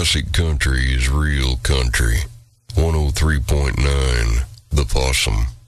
Classic country is real country. 103.9 The Possum.